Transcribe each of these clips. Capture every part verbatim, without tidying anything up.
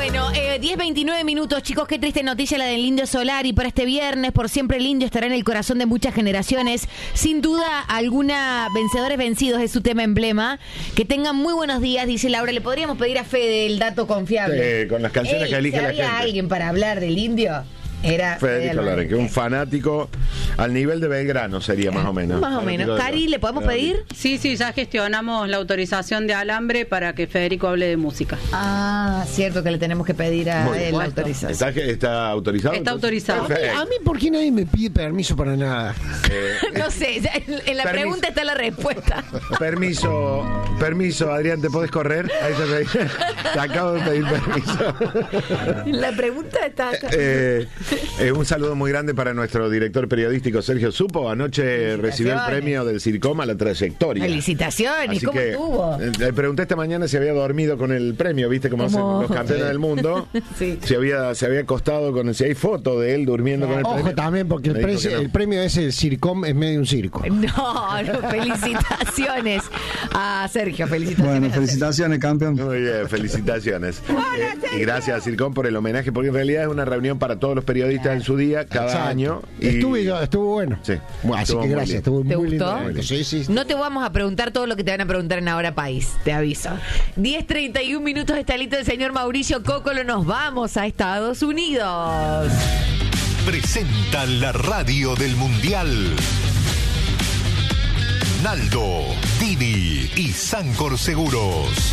Bueno, eh, diez veintinueve minutos, chicos, qué triste noticia la del Indio Solari para este viernes. Por siempre el Indio estará en el corazón de muchas generaciones. Sin duda alguna, vencedores vencidos es su tema emblema. Que tengan muy buenos días, dice Laura. Le podríamos pedir a Fede el dato confiable. Sí, con las canciones Ey, que elige la gente. ¿Había alguien para hablar del Indio? Era Federico Laren, que es un fanático al nivel de Belgrano sería más o menos. Más o menos. Cari, ¿le podemos pedir? Sí, sí, ya gestionamos la autorización de Alambre para que Federico hable de música. Ah, cierto que le tenemos que pedir a él la autorización. ¿Está, ¿Está autorizado? Está entonces? autorizado. A mí, a mí, ¿por qué nadie me pide permiso para nada? Eh, No sé, ya en, en la Permiso. pregunta está la respuesta. Permiso, permiso, Adrián, ¿te podés correr? Ahí te, pedí, te acabo de pedir permiso. La pregunta está acá. Eh, eh, un saludo muy grande para nuestro director periodístico Sergio Supo. Anoche recibió el premio del CIRCOM a la trayectoria. Felicitaciones. Así ¿Cómo que, estuvo? eh, Le pregunté esta mañana si había dormido con el premio, ¿viste? Como ¿Cómo? hacen los campeones del mundo. Sí. Si había, se había acostado con el, si hay foto de él durmiendo con el Ojo premio. también, porque el, Me dijo precio- que no. el premio ese, el CIRCOM, es medio un circo. No, no, felicitaciones a Sergio, felicitaciones. Bueno, felicitaciones, campeón. Muy bien, felicitaciones. Eh, y gracias a Circom por el homenaje, porque en realidad es una reunión para todos los periodistas en su día, cada Exacto. año. Y... Estuve yo, estuvo bueno. Sí, Bueno, así estuvo que muy gracias, lindo. estuvo ¿Te muy gustó? lindo. Sí, sí. No te vamos a preguntar todo lo que te van a preguntar en Ahora País, te aviso. diez treinta y un minutos, está listo el señor Mauricio Cócolo. Nos vamos a Estados Unidos. Presenta la radio del Mundial. Naldo, Dini y Sancor Seguros.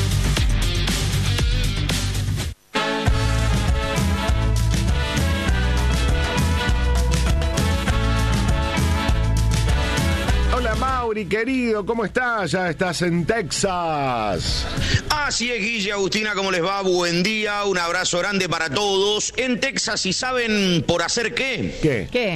Hola Mauri, querido, ¿cómo estás? Ya estás en Texas. Así es, Guille, Agustina, ¿cómo les va? Buen día, un abrazo grande para todos. En Texas, ¿y saben por hacer qué? ¿Qué? ¿Qué?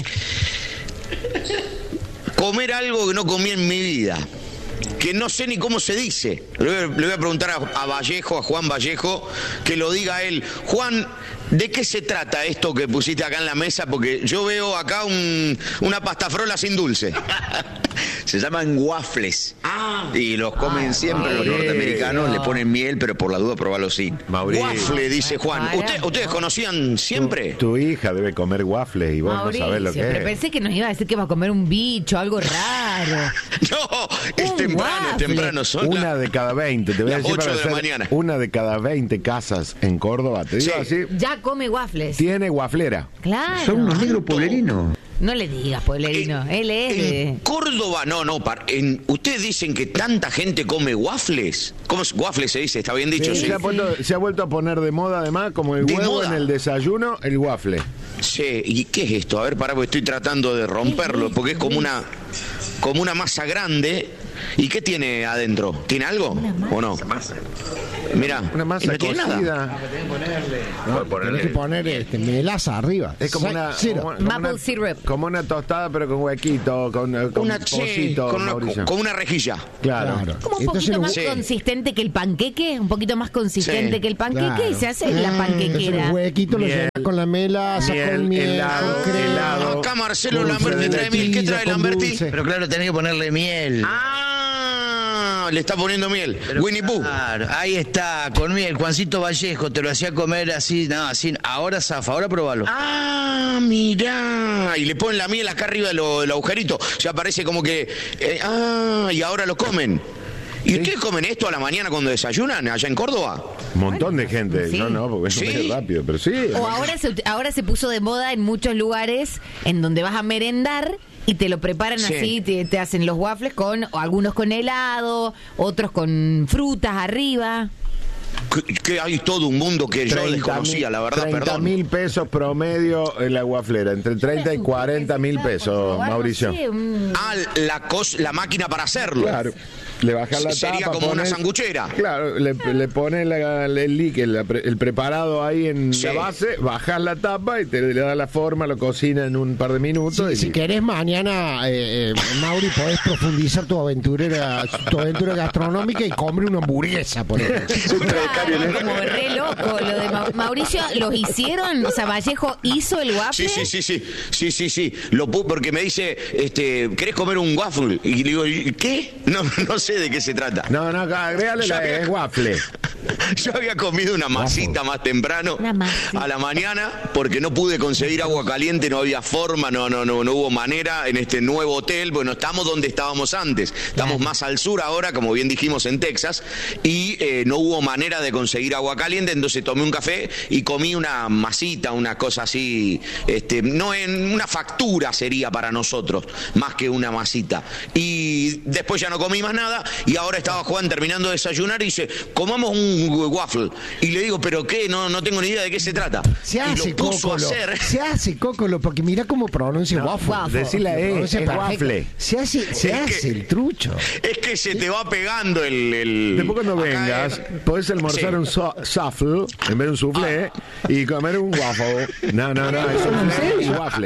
Comer algo que no comí en mi vida. Que no sé ni cómo se dice. Le voy a, le voy a preguntar a, a Vallejo, a Juan Vallejo, que lo diga él. Juan, ¿de qué se trata esto que pusiste acá en la mesa? Porque yo veo acá un, una pastafrola sin dulce. Se llaman waffles. Ah. Y los comen Ah, siempre los Mauricio. norteamericanos, le ponen miel, pero por la duda probalo sin. Mauricio. Waffle, dice Juan. Para. ¿Usted- ¿Ustedes conocían siempre? Tu hija debe comer waffles y vos Mauricio, no sabés lo que pero es. pensé que nos iba a decir que va a comer un bicho, algo raro. No, es Un temprano, waffle. es temprano. Son Una la- de cada veinte, te voy a las decir ocho para de la hacer mañana. una de cada veinte casas en Córdoba, te digo Sí. así, Ya come waffles. tiene wafflera. Claro. Son unos negros pueblerinos. No le digas, pueblerino. Él es En de... Córdoba, no, no, par- en, ustedes dicen que tanta gente come waffles. ¿Cómo es? Waffles se dice? ¿Está bien dicho? Sí, Sí. Se, ha puesto- se ha vuelto a poner de moda además, como el De huevo moda. en el desayuno, el waffle. Sí, ¿y qué es esto? A ver, pará, porque estoy tratando de romperlo, porque es como una, como una masa grande. ¿Y qué tiene adentro? ¿Tiene algo o no? Mira, Una masa no tiene nada. cocida. No, tenés que poner este, melaza arriba. Es como una, Cero. como, como Maple una- syrup. como una tostada, pero con huequito, con, eh, con Una, sí, pocito, con, una, Mauricio. con una rejilla. Claro. Claro. Como un Entonces poquito lo- más Sí. consistente que el panqueque, un poquito más consistente Sí. que el panqueque, Claro. y se hace la Entonces panquequera. el huequito lo Miel. llena con la melaza, Miel, con miel, helado, con crema. helado. Acá Marcelo Con Lamberti trae miel. ¿Qué trae con Lamberti? dulce. Pero claro, tenés que ponerle miel. Ah, le está poniendo miel. Pero Winnie Pooh. claro, ahí está, con miel. Juancito Vallejo te lo hacía comer así, no, así. Ahora zafa, ahora probalo. Ah, mirá. Y le ponen la miel acá arriba del del agujerito. Ya parece como que... eh, ah, y ahora lo comen. ¿Y ustedes comen esto a la mañana cuando desayunan allá en Córdoba? Un montón de gente. sí. Yo no, porque es Sí. medio rápido, pero sí. O ahora se, ahora se puso de moda en muchos lugares en donde vas a merendar y te lo preparan Sí. así, te, te hacen los waffles con, o algunos con helado, otros con frutas arriba. Que, que hay todo un mundo que yo desconocía, la verdad, treinta perdón. mil pesos promedio en la guaflera, entre treinta y cuarenta mil pesos, Mauricio. Sí, un- Ah, la, cos, la máquina para hacerlo. Claro. Le bajas la Sería tapa. como una pones- sanguchera. Claro, le, le pones la- el líquido, la pre- el preparado ahí en Sí. la base, bajas la tapa y te le da la forma, lo cocina en un par de minutos. Sí, y si querés mañana, eh, eh, Mauri, podés profundizar tu aventurera, tu aventura gastronómica y comer una hamburguesa, por ejemplo. Claro, como re loco lo de Ma- Mauricio. ¿Los hicieron? O sea, Vallejo hizo el waffle. Sí, sí, sí, sí, sí, sí, sí. Lo pu- porque me dice, este, ¿querés comer un waffle? Y le digo, ¿qué? No, no sé de qué se trata. No, no, agrégale Ya la que- es waffle. Yo había comido una masita más temprano a la mañana porque no pude conseguir agua caliente, no había forma, no, no, no, no hubo manera en este nuevo hotel. Bueno, estamos donde estábamos antes, estamos más al sur ahora, como bien dijimos, en Texas, y eh, no hubo manera de conseguir agua caliente, entonces tomé un café y comí una masita, una cosa así, este, no en una factura sería para nosotros, más que una masita. Y después ya no comí más nada y ahora estaba Juan terminando de desayunar y dice, comamos un waffle. Y le digo, ¿pero qué? No, no tengo ni idea de qué se trata. Se hace, y lo puso Cócolo. a hacer. Se hace, Cócolo, porque mira cómo pronuncia No, waffle. waffle. Decirle, eh, Pronuncia es perfecto. waffle. Se hace, se Es hace que- el trucho. Es que se te va pegando el... el... Después cuando acá vengas, es- podés almorzar Sí. un so- shuffle en vez de un soufflé y comer un waffle. No, no, no, es un y waffle.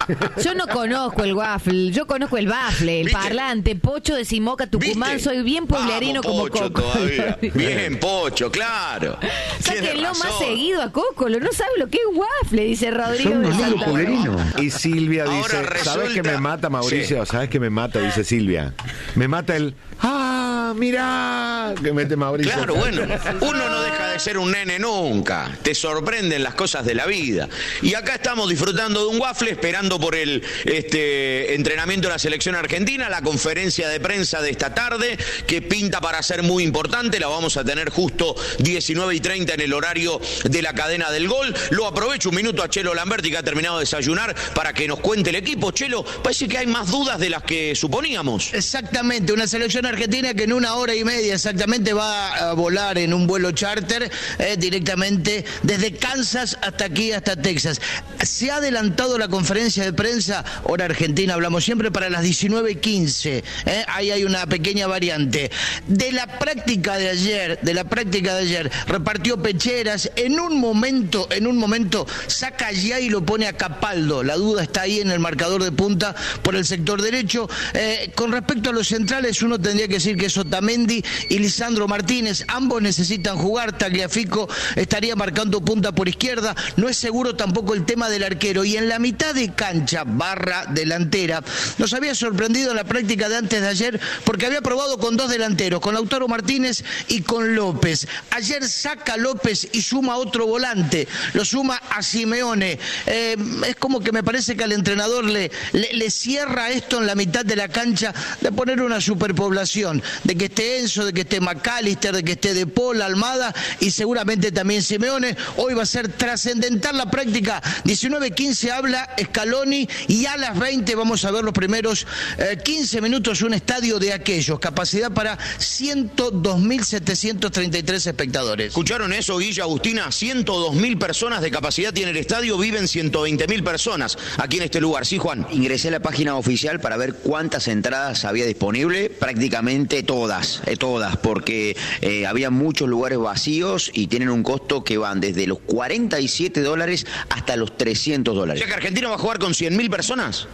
Yo no conozco el waffle, yo conozco el bafle, el ¿Viste? parlante, Pocho de Simoca, Tucumán, ¿Viste? soy bien pueblerino Vamos, como Pocho, Coco. todavía. Bien, Pocho, claro. Tiene Sáquenlo más razón. seguido a Cócolo, no sabe lo que es waffle, dice Rodrigo Son de unos negros Santa Fe. pueblerinos. Y Silvia Ahora dice, ¿sabes resulta- qué me mata, Mauricio? Sí. ¿Sabes qué me mata? Dice Silvia. Me mata el, ah, mirá, que mete Mauricio. Claro, bueno, uno no deja de ser un nene nunca. Te sorprenden las cosas de la vida. Y acá estamos disfrutando de un waffle, esperando por el este, entrenamiento de la selección argentina, la conferencia de prensa de esta tarde, que pinta para ser muy importante. La vamos a tener justo diecinueve y treinta en el horario de la cadena del gol. Lo aprovecho un minuto a Chelo Lamberti, que ha terminado de desayunar, para que nos cuente el equipo. Chelo, parece que hay más dudas de las que suponíamos. Exactamente, una selección argentina que en una hora y media exactamente va a volar en un vuelo charter eh, directamente desde Kansas hasta aquí, hasta Texas. Se ha adelantado la conferencia de prensa, hora argentina hablamos siempre, para las diecinueve quince. Eh, ahí hay una pequeña variante. De la práctica de ayer, de la práctica de ayer, repartió pecheras, en un momento, en un momento saca ya y lo pone a Capaldo. La duda está ahí en el marcador de punta por el sector derecho. Eh, con respecto a los centrales, uno tendría que decir que es Otamendi y Lisandro Martínez. Ambos necesitan jugar. Tagliafico estaría marcando punta por izquierda. No es seguro tampoco el tema del arquero. Y en la mitad de cancha, barra delantera, nos había sorprendido en la práctica de antes de ayer porque había probado con dos delanteros, con Lautaro Martínez y con López. Ayer saca López y suma otro volante. Lo suma a Simeone. Eh, es como que me parece que al entrenador le, le, le cierra esto en la mitad de la cancha de poner una superpoblación, de que esté Enzo, de que esté McAllister, de que esté De Paul, Almada y seguramente también Simeone. Hoy va a ser trascendental la práctica. diecinueve quince habla Scaloni y a las veinte vamos a ver los primeros eh, quince minutos, un estadio de aquellos, capacidad para ciento dos mil setecientos treinta y tres espectadores. ¿Escucharon eso, Guilla, Agustina? ciento dos mil personas de capacidad tiene el estadio, viven ciento veinte mil personas aquí en este lugar. ¿Sí, Juan? Ingresé a la página oficial para ver cuántas entradas había disponible, prácticamente todas, eh, todas, porque eh, había muchos lugares vacíos y tienen un costo que van desde los cuarenta y siete dólares hasta los trescientos O dólares. sea que Argentina va a jugar con cien mil personas.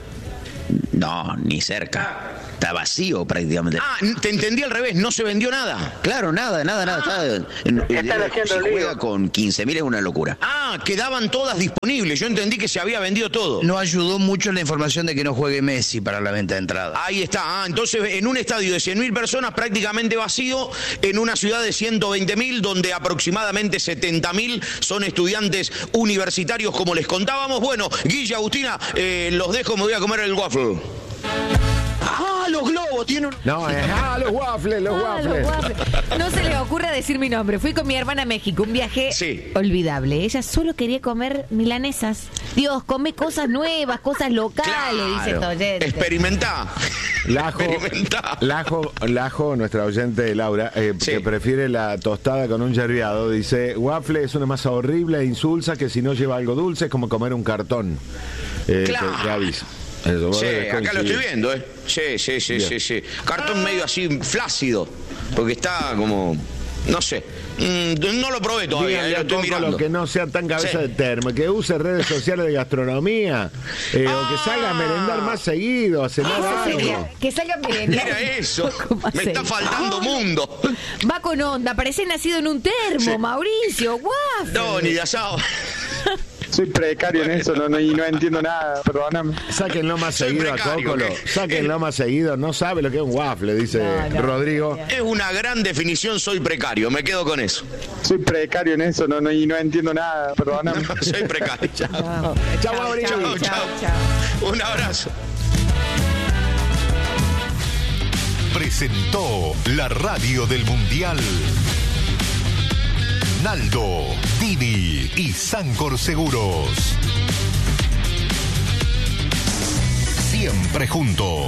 No, ni cerca. Está vacío prácticamente. Ah, te entendí al revés, no se vendió nada. Claro, nada, nada, nada. Está, eh, si juega con quince mil es una locura. Ah, quedaban todas disponibles. Yo entendí que se había vendido todo. No ayudó mucho la información de que no juegue Messi para la venta de entrada. Ahí está. Ah, entonces en un estadio de cien mil personas prácticamente vacío, en una ciudad de ciento veinte mil, donde aproximadamente setenta mil son estudiantes universitarios, como les contábamos. Bueno, Guilla, Agustina, eh, los dejo, me voy a comer el waffle. Ah, los globos tienen un... No, es, ah, los waffles, los Ah, los waffles. waffles. No se les ocurra decir mi nombre. Fui con mi hermana a México, un viaje Sí. olvidable. Ella solo quería comer milanesas. Dios, come cosas nuevas, cosas locales, dice Claro. Toyente. Experimentá. Lajo, Experimentá. Lajo, Lajo, nuestra oyente Laura, eh, Sí. que prefiere la tostada con un yerbiado, dice, waffle es una masa horrible e insulsa que si no lleva algo dulce es como comer un cartón. Eh, Claro. te, te aviso. Eso, vos Sí, debes acá lo coincidir. estoy viendo, ¿eh? Sí, sí, sí, Bien. sí, sí. Cartón medio así flácido, porque está como... No sé. Mm, no lo probé todavía, Díganle eh, lo a estoy Coco mirando. lo que no sea tan cabeza Sí. de termo, que use redes sociales de gastronomía, eh, o que salga a merendar más seguido, a cenar Eso algo. sería, que salga merendar. Mira eso. Un poco más Me está serio. faltando mundo. Va con onda, parece nacido en un termo, Sí. Mauricio, waffle. No, ni de asado. Soy precario en eso, no, no, y no entiendo nada, perdóname. Sáquenlo más Soy seguido precario, a Cócolo. ¿qué? Sáquenlo más seguido. No sabe lo que es un waffle, dice No, no. Rodrigo. Es una gran definición, soy precario, me quedo con eso. Soy precario en eso, no, no, y no entiendo nada, perdóname. Soy precario. Chao, Chau, Mauricio. chau, chau, chau. Un abrazo. Presentó la radio del Mundial. Naldo, Dini y Sancor Seguros. Siempre juntos.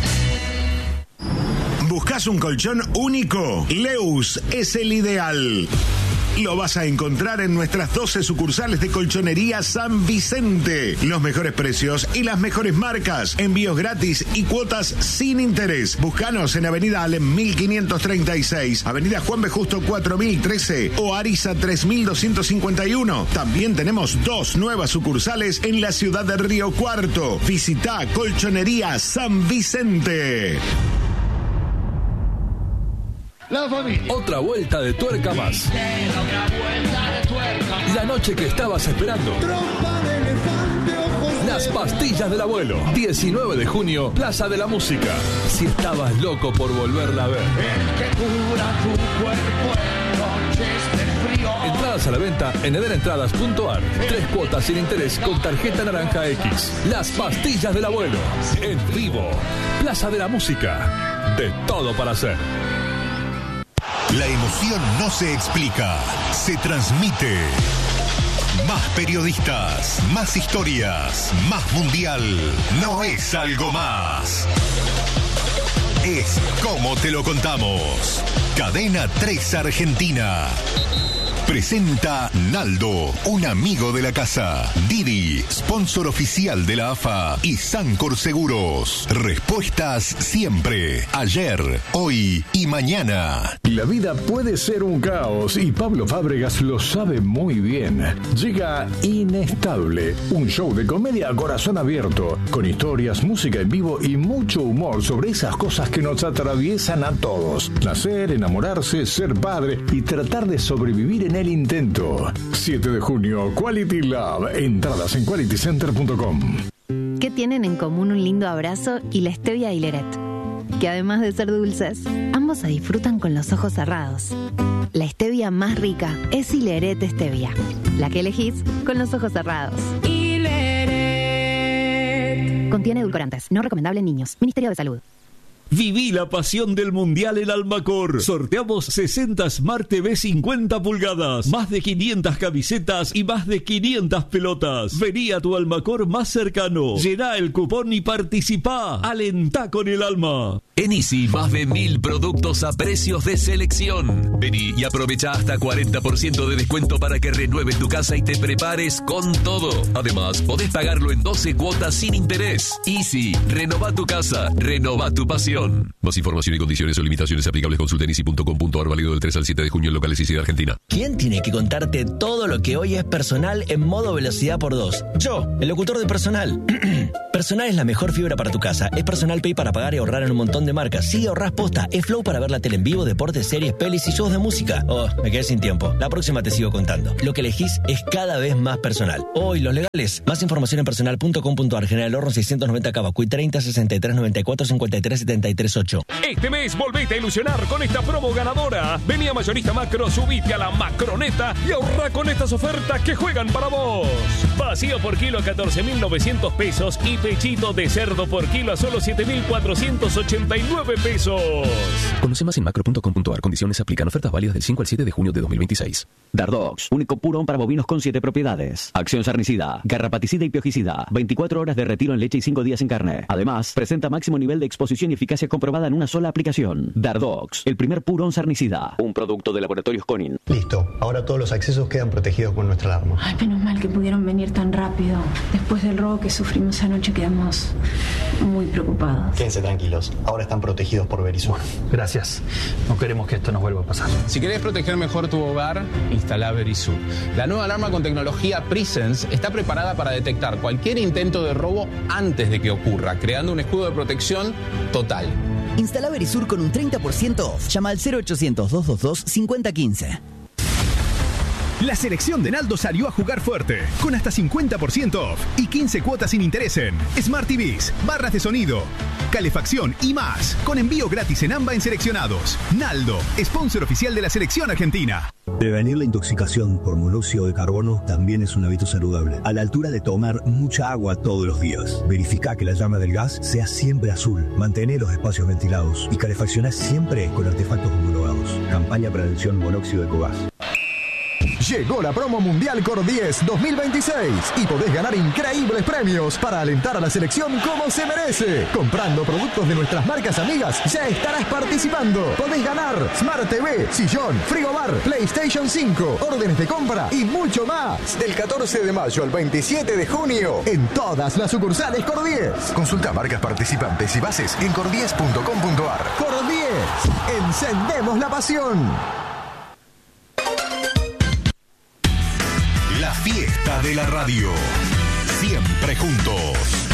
¿Buscas un colchón único? Leus es el ideal. Lo vas a encontrar en nuestras doce sucursales de Colchonería San Vicente. Los mejores precios y las mejores marcas. Envíos gratis y cuotas sin interés. Búscanos en Avenida Alem mil quinientos treinta y seis, Avenida Juan B. Justo cuatro mil trece o Ariza tres mil doscientos cincuenta y uno. También tenemos dos nuevas sucursales en la ciudad de Río Cuarto. Visita Colchonería San Vicente. La familia. Otra vuelta de tuerca más. La noche que estabas esperando. Las pastillas del abuelo. diecinueve de junio, Plaza de la Música. Si estabas loco por volverla a ver. Entradas a la venta en ederentradas punto ar. Tres cuotas sin interés con tarjeta naranja X. Las pastillas del abuelo. En vivo. Plaza de la Música. De todo para hacer. La emoción no se explica, se transmite. Más periodistas, más historias, más mundial. No es algo más. Es como te lo contamos. Cadena tres Argentina. Presenta Naldo, un amigo de la casa. Didi, sponsor oficial de la A F A. Y Sancor Seguros. Respuestas siempre. Ayer, hoy y mañana. La vida puede ser un caos y Pablo Fábregas lo sabe muy bien. Llega Inestable, un show de comedia a corazón abierto, con historias, música en vivo y mucho humor sobre esas cosas que nos atraviesan a todos. Nacer, enamorarse, ser padre y tratar de sobrevivir en el intento. siete de junio, Quality Love. Entradas en quality center punto com. ¿Qué tienen en común un lindo abrazo y la stevia y Leret? Que además de ser dulces, ambos se disfrutan con los ojos cerrados. La stevia más rica es Ileret Stevia, la que elegís con los ojos cerrados. Ileret. Contiene edulcorantes, no recomendable en niños. Ministerio de Salud. Viví la pasión del Mundial en Almacor. Sorteamos sesenta Smart T V cincuenta pulgadas, más de quinientas camisetas y más de quinientas pelotas. Vení a tu Almacor más cercano. Llená el cupón y participá. Alentá con el alma. En Easy, más de mil productos a precios de selección. Vení y aprovecha hasta cuarenta por ciento de descuento para que renueves tu casa y te prepares con todo. Además, podés pagarlo en doce cuotas sin interés. Easy, renova tu casa, renova tu pasión. Más información y condiciones o limitaciones aplicables consulta en easy punto com punto ar, válido del tres al siete de junio en locales Easy de Argentina. ¿Quién tiene que contarte todo lo que hoy es personal en modo velocidad por dos? Yo, el locutor de Personal. Personal es la mejor fibra para tu casa. Es Personal Pay para pagar y ahorrar en un montón de marcas. Sí, ahorrás posta. Es Flow para ver la tele en vivo, deportes, series, pelis y shows de música. Oh, me quedé sin tiempo. La próxima te sigo contando. Lo que elegís es cada vez más personal. Hoy, los legales. Más información en personal punto com punto ar. General Horno seiscientos noventa Cavacuy treinta sesenta y tres noventa y cuatro cincuenta y tres setenta y tres ocho. Este mes volvete a ilusionar con esta promo ganadora. Vení a Mayorista Macro, subite a la Macroneta y ahorra con estas ofertas que juegan para vos. Vacío por kilo a catorce mil novecientos pesos y pechito de cerdo por kilo a solo siete mil cuatrocientos ochenta y nueve pesos. Conoce más en macro punto com punto ar. Condiciones aplican. Ofertas válidas del cinco al siete de junio de dos mil veintiséis. Dardox, único purón para bovinos con siete propiedades. Acción sarnicida, garrapaticida y piojicida. veinticuatro horas de retiro en leche y cinco días en carne. Además, presenta máximo nivel de exposición y eficacia comprobada en una sola aplicación. Dardox, el primer purón sarnicida. Un producto de Laboratorios Conin. Listo, ahora todos los accesos quedan protegidos con nuestra alarma. Ay, menos mal que pudieron venir tan rápido. Después del robo que sufrimos anoche quedamos muy preocupados. Quédense tranquilos, ahora están protegidos por Verisur. Gracias, no queremos que esto nos vuelva a pasar. Si querés proteger mejor tu hogar, instala Verisur. La nueva alarma con tecnología Presence está preparada para detectar cualquier intento de robo antes de que ocurra, creando un escudo de protección total. Instala Verisur con un treinta por ciento off. Llama al cero ochocientos, doscientos veintidós, cincuenta quince. La selección de Naldo salió a jugar fuerte, con hasta cincuenta por ciento off y quince cuotas sin interés en Smart T Vs, barras de sonido, calefacción y más, con envío gratis en AMBA en seleccionados. Naldo, sponsor oficial de la selección argentina. Prevenir la intoxicación por monóxido de carbono también es un hábito saludable, a la altura de tomar mucha agua todos los días. Verifica que la llama del gas sea siempre azul, mantener los espacios ventilados y calefaccionar siempre con artefactos homologados. Campaña Prevención Monóxido de Cogás. Llegó la promo mundial Cor diez dos mil veintiséis y podés ganar increíbles premios para alentar a la selección como se merece. Comprando productos de nuestras marcas amigas ya estarás participando. Podés ganar Smart T V, sillón, frigobar, PlayStation cinco, órdenes de compra y mucho más. Del catorce de mayo al veintisiete de junio en todas las sucursales Cor diez. Consulta marcas participantes y bases en cor diez punto com punto ar. Cor diez, encendemos la pasión. La fiesta de la radio. Siempre juntos.